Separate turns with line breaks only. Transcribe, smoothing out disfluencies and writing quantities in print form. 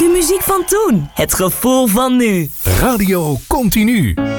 De muziek van toen. Het gevoel van nu.
Radio Continu.